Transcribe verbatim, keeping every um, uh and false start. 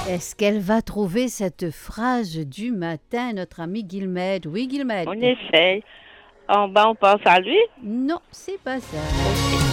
Est-ce qu'elle va trouver cette phrase du matin, notre amie Guillemette? Oui, Guillemette. On essaye. En bas, on pense à lui. Non, c'est pas ça. Ok.